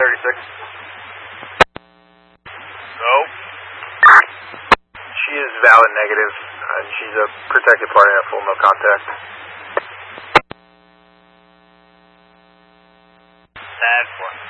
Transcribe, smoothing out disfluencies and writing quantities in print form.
36. No. She is valid negative. She's a protected party at full no contact. Sad 4.